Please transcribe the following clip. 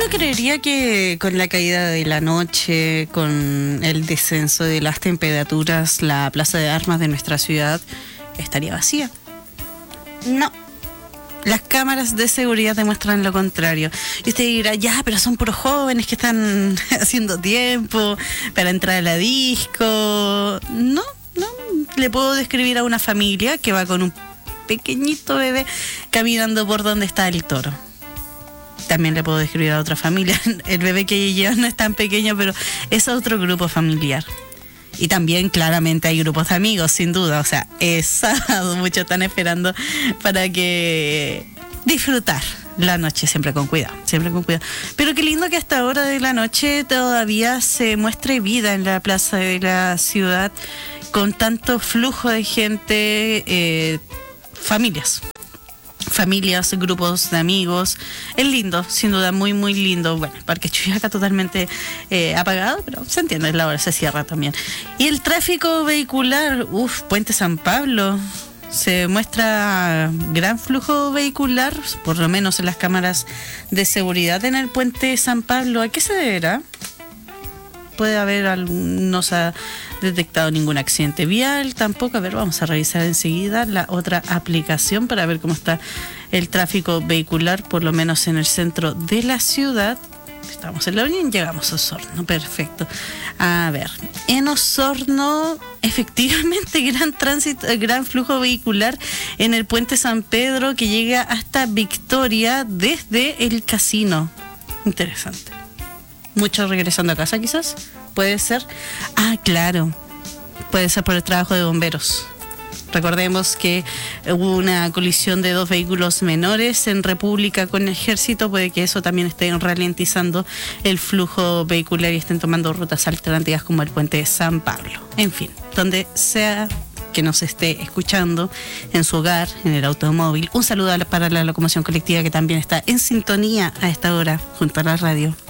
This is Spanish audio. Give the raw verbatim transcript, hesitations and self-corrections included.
creería que con la caída de la noche, con el descenso de las temperaturas, la plaza de armas de nuestra ciudad estaría vacía. No. Las cámaras de seguridad demuestran lo contrario. Y usted dirá, ya, pero son puros jóvenes que están haciendo tiempo para entrar a la disco. No, no. Le puedo describir a una familia que va con un pequeñito bebé caminando por donde está el toro. También le puedo describir a otra familia. El bebé que lleva no es tan pequeño, pero es otro grupo familiar. Y también claramente hay grupos de amigos, sin duda. O sea, es sábado, muchos están esperando para que disfrutar la noche, siempre con cuidado, siempre con cuidado. Pero qué lindo que a esta hora de la noche todavía se muestre vida en la plaza de la ciudad, con tanto flujo de gente, eh, familias. Familias, grupos de amigos. Es lindo, sin duda, muy, muy lindo. Bueno, el Parque Chuyaca totalmente eh, apagado, pero se entiende, la hora se cierra también. Y el tráfico vehicular, uff, Puente San Pablo, se muestra gran flujo vehicular, por lo menos en las cámaras de seguridad en el Puente San Pablo. ¿A qué se deberá? Puede haber, algún, no se ha detectado ningún accidente vial tampoco. A ver, vamos a revisar enseguida la otra aplicación para ver cómo está el tráfico vehicular, por lo menos en el centro de la ciudad. Estamos en la Unión, llegamos a Osorno, perfecto. A ver, en Osorno, efectivamente, gran tránsito, gran flujo vehicular en el Puente San Pedro que llega hasta Victoria desde el casino. Interesante. Muchos regresando a casa, quizás. Puede ser. Ah, claro. Puede ser por el trabajo de bomberos. Recordemos que hubo una colisión de dos vehículos menores en República con Ejército. Puede que eso también esté ralentizando el flujo vehicular y estén tomando rutas alternativas como el Puente de San Pablo. En fin, donde sea que nos esté escuchando, en su hogar, en el automóvil, un saludo para la locomoción colectiva que también está en sintonía a esta hora junto a la radio.